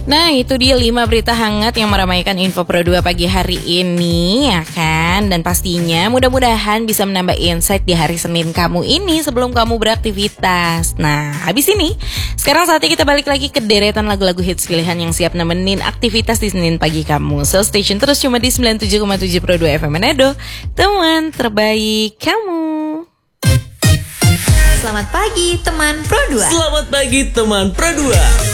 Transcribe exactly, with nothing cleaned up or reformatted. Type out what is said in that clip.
Nah, itu dia lima berita hangat yang meramaikan Info Pro dua pagi hari ini, ya kan? Dan pastinya mudah-mudahan bisa menambah insight di hari Senin kamu ini sebelum kamu beraktivitas. Nah, habis ini, sekarang saatnya kita balik lagi ke deretan lagu-lagu hits pilihan yang siap nemenin aktivitas di Senin pagi kamu. So, stay tune terus cuma di sembilan puluh tujuh koma tujuh Pro dua F M Manado, teman terbaik kamu. Selamat pagi teman Pro dua. Selamat pagi teman Pro dua.